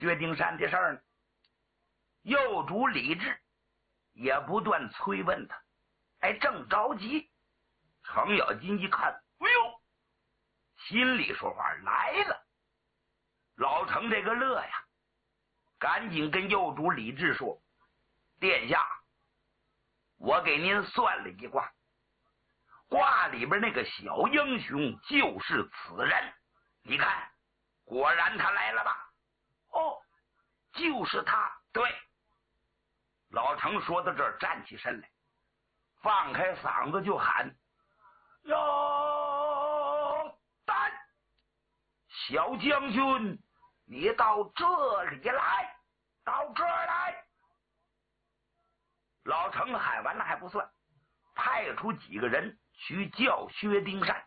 薛丁山的事儿呢？右主李治也不断催问他，正着急。程咬金一看，哎呦，心里说话来了。老程这个乐呀，赶紧跟右主李治说：“殿下，我给您算了一卦，卦里边那个小英雄就是此人。你看，果然他来了吧？”“哦，就是他。”“对。”老程说到这儿，站起身来，放开嗓子就喊：“要丹！小将军，你到这里来，到这儿来！”老程喊完了还不算，派出几个人去叫薛丁山。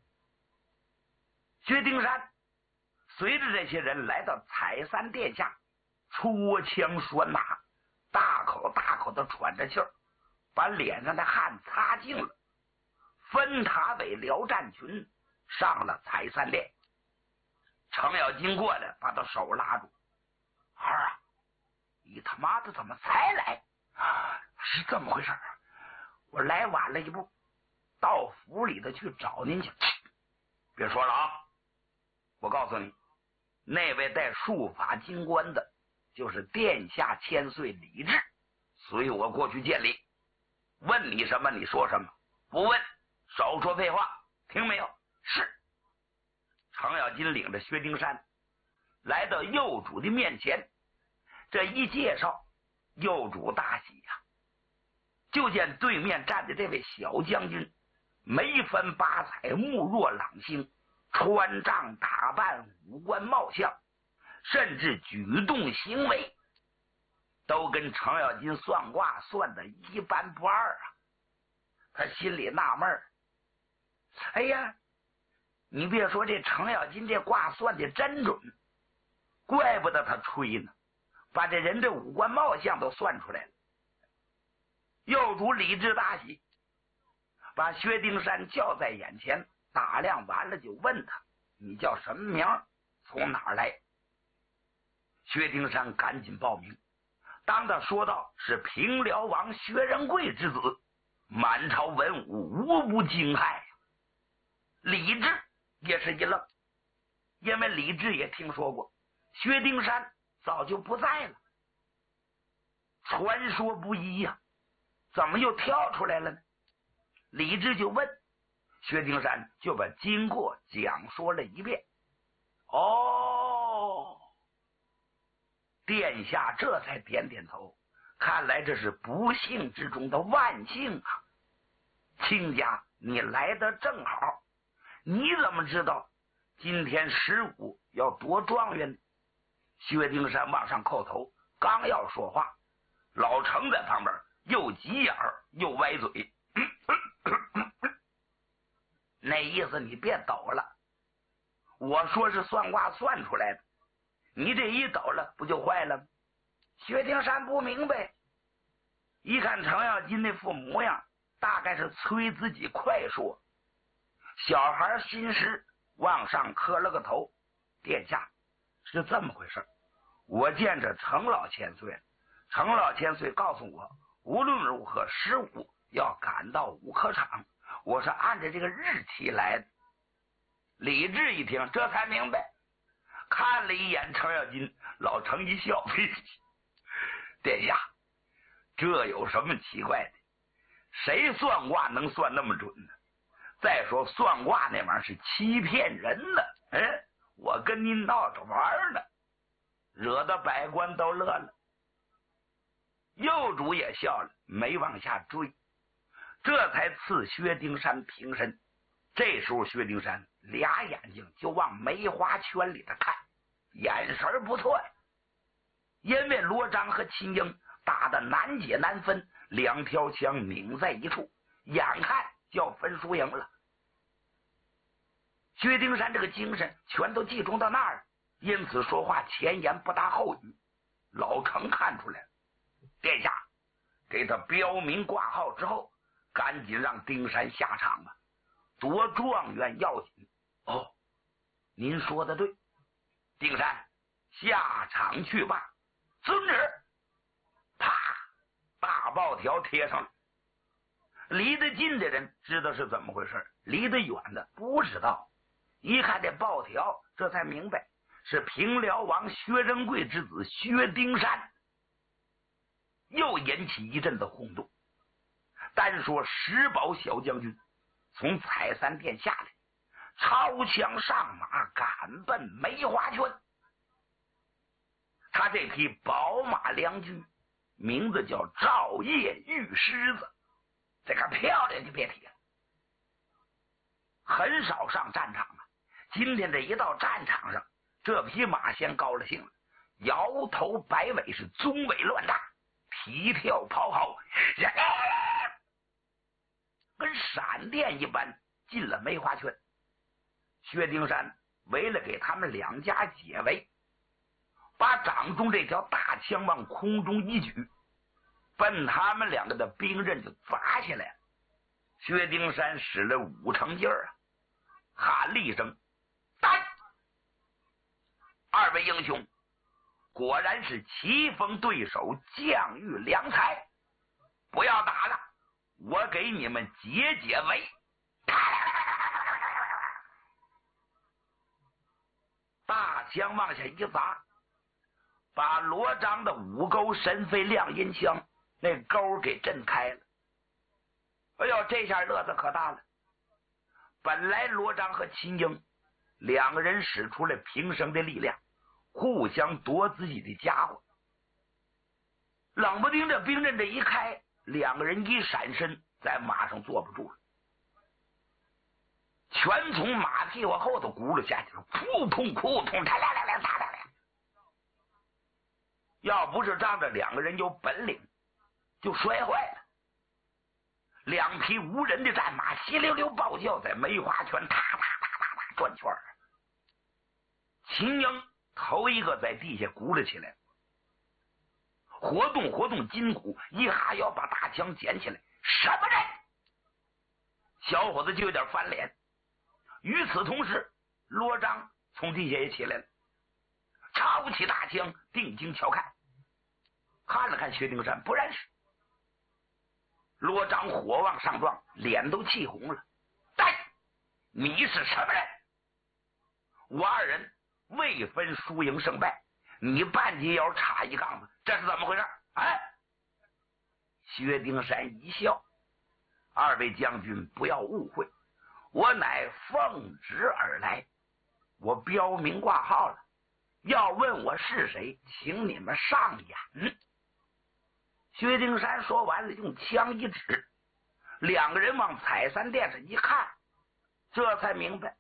薛丁山随着这些人来到采三殿下，戳枪拴马，大口大口的喘着气儿，把脸上的汗擦净了，分塔尾辽战群上了采三殿。程咬金过来把他手拉住：“儿啊，你他妈的怎么才来？”“是这么回事，我来晚了一步，到府里头去找您去。”“别说了啊，我告诉你，那位带束发金冠的就是殿下千岁李治，所以我过去见礼。问你什么你说什么，不问少说废话，听没有？”“是。”程咬金领着薛丁山来到右主的面前，这一介绍，右主大喜呀，就见对面站的这位小将军，眉分八彩，目若朗星，穿帐打扮，五官貌相，甚至举动行为都跟程咬金算卦算的一般不二啊。他心里纳闷儿，哎呀，你别说，这程咬金这卦算的真准，怪不得他吹呢，把这人的五官貌相都算出来了。右主李治大喜，把薛丁山叫在眼前，打量完了就问他：“你叫什么名？从哪儿来？”薛丁山赶紧报名。当他说到是平辽王薛仁贵之子，满朝文武无不惊骇。李治也是一愣，因为李治也听说过薛丁山早就不在了，传说不一呀，怎么又跳出来了呢？李治就问，薛丁山就把经过讲说了一遍。哦，殿下这才点点头，看来这是不幸之中的万幸啊。亲家，你来得正好，你怎么知道今天15要夺状元呢？薛丁山往上叩头，刚要说话，老程在旁边又急眼又歪嘴，那意思你别抖了，我说是算卦算出来的，你这一抖了不就坏了吗？薛丁山不明白，一看程咬金那副模样，大概是催自己快说。小孩心实，往上磕了个头：“殿下，是这么回事，我见着程老千岁了，程老千岁告诉我，无论如何15要赶到武科场，我是按着这个日期来的。”李治一听，这才明白，看了一眼程咬金，老程一笑：“殿下，这有什么奇怪的？谁算卦能算那么准呢？再说算卦那玩意儿是欺骗人的，我跟您闹着玩呢。”惹得百官都乐了。右主也笑了，没往下追，这才赐薛丁山平身。这时候薛丁山俩眼睛就往梅花圈里头看，眼神不错呀。因为罗章和秦英打得难解难分，两条枪拧在一处，眼看就要分输赢了。薛丁山这个精神全都集中到那儿，因此说话前言不搭后语。老程看出来了，殿下给他标明挂号之后，赶紧让丁山下场吧，夺状元要紧。哦，您说的对，丁山下场去吧，遵旨。啪，大报条贴上了。离得近的人知道是怎么回事，离得远的不知道。一看这报条，这才明白是平辽王薛仁贵之子薛丁山，又引起一阵的轰动。单说石宝小将军从采山殿下来，超枪上马，赶奔梅花圈。他这匹宝马良驹名字叫赵叶玉狮子，这个漂亮就别提了。很少上战场啊，今天这一到战场上，这匹马先高了兴了，摇头摆尾，是鬃尾乱炸，蹄跳咆哮，跟闪电一般进了梅花圈。薛丁山为了给他们两家解围，把掌中这条大枪往空中一举，奔他们两个的兵刃就砸下来了。薛丁山使了5成劲儿啊，喊了一声：“单！”二位英雄果然是棋逢对手，将遇良才，不要打了，我给你们解解围。大枪往下一砸，把罗章的5钩神飞亮银枪那钩给震开了。哎呦，这下乐子可大了。本来罗章和秦英两个人使出了平生的力量，互相夺自己的家伙。冷不丁这兵刃这一开，两个人一闪身，在马上坐不住了，全从马屁股后头轱辘下去了，扑通扑通，嚓啦啦啦，嚓啦啦。要不是仗着两个人有本领，就摔坏了。两匹无人的战马稀溜溜暴叫，在梅花圈踏踏踏踏踏转圈。秦英头一个在地下轱辘起来，活动活动筋骨，一哈腰把大枪捡起来。什么人？小伙子就有点翻脸。与此同时，罗章从地下也起来了，抄起大枪，定睛瞧看，看了看薛丁山，不认识。罗章火往上撞，脸都气红了。呆，你是什么人？我二人未分输赢胜败，你半截腰插一杠子，这是怎么回事？哎，薛丁山一笑：“二位将军不要误会，我乃奉旨而来，我标明挂号了。要问我是谁，请你们上眼。”薛丁山说完了，用枪一指，两个人往采山殿上一看，这才明白：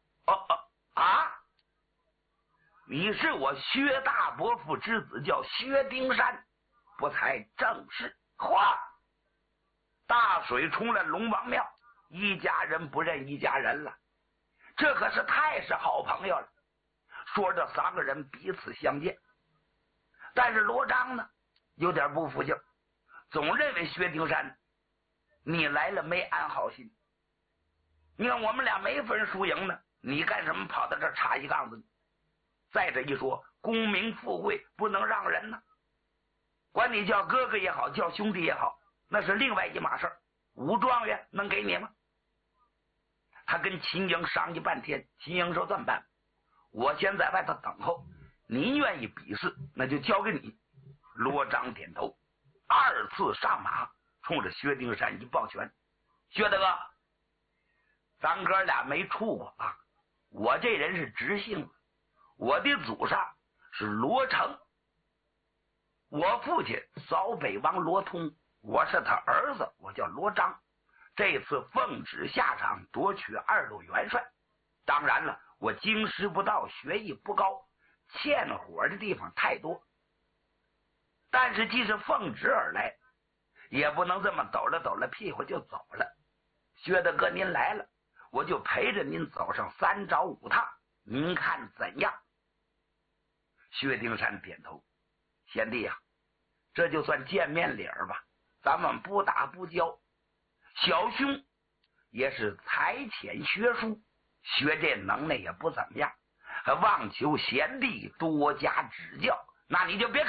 你是我薛大伯父之子，叫薛丁山，不才正是。嚯！大水冲了龙王庙，一家人不认一家人了，这可是太是好朋友了。说这三个人彼此相见，但是罗章呢，有点不服劲，总认为薛丁山，你来了没安好心。你看我们俩没分输赢呢，你干什么跑到这插一杠子呢？再者一说，功名富贵不能让人呢，管你叫哥哥也好，叫兄弟也好，那是另外一码事。武状元能给你吗？他跟秦英商议半天，秦英说：“这么办，我先在外头等候，您愿意比试，那就交给你。”罗章点头，二次上马，冲着薛丁山一抱拳：“薛大哥，咱哥俩没处过啊，我这人是直性子，我的祖上是罗成，我父亲扫北王罗通，我是他儿子，我叫罗章。这次奉旨下场夺取2路元帅，当然了，我经师不到，学艺不高，欠火的地方太多。但是既是奉旨而来，也不能这么抖了抖了屁股就走了。薛大哥您来了，我就陪着您走上3找5趟，您看怎样？”薛丁山点头：“贤弟呀，这就算见面礼儿吧，咱们不打不交。小兄也是才浅学书，学这能耐也不怎么样， 望求贤弟多加指教。那你就别